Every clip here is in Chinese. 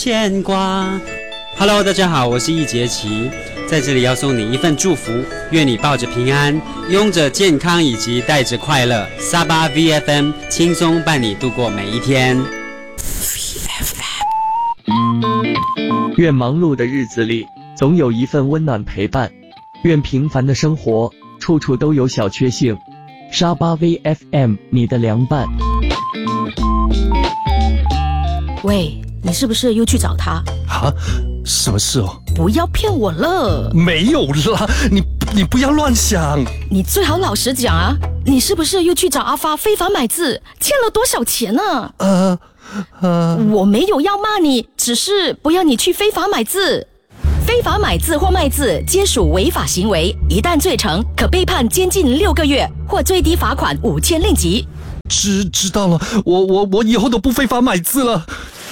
牵挂。Hello， 大家好，我是易杰奇，在这里要送你一份祝福，愿你抱着平安，拥着健康以及带着快乐。沙巴 VFM 轻松伴你度过每一天。 愿忙碌的日子里总有一份温暖陪伴，愿平凡的生活处处都有小确幸。沙巴 VFM 你的凉拌。 喂，你是不是又去找他啊？什么事哦？ 不要骗我了。 没有啦，你不要乱想。 你最好老实讲啊，你是不是又去找阿发非法买字，欠了多少钱呢？我没有要骂你，只是不要你去非法买字。非法买字或卖字皆属违法行为，一旦罪成，可被判监禁6个月或最低罚款5000令吉。 知道了，我以后都不非法买字了。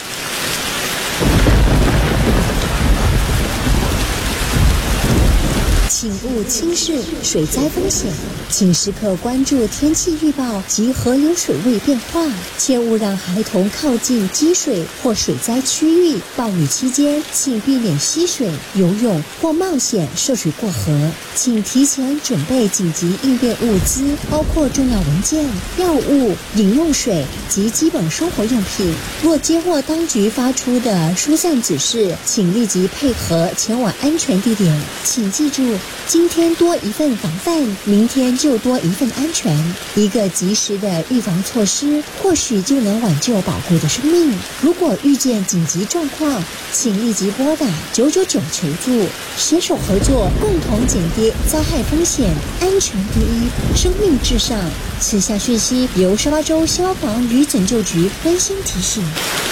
请勿轻视水灾风险，请时刻关注天气预报及河流水位变化，切勿让孩童靠近积水或水灾区域。暴雨期间，请避免嬉水、游泳或冒险涉水过河。请提前准备紧急应变物资，包括重要文件、药物、饮用水及基本生活用品。若接获当局发出的疏散指示，请立即配合前往安全地点。请记住，今天多一份防范，明天就多一份安全。一个及时的预防措施，或许就能挽救宝贵的生命。如果遇见紧急状况，请立即拨打999求助，携手合作，共同减低灾害风险。安全第一，生命至上。此下讯息由沙巴州消防与拯救局温馨提醒。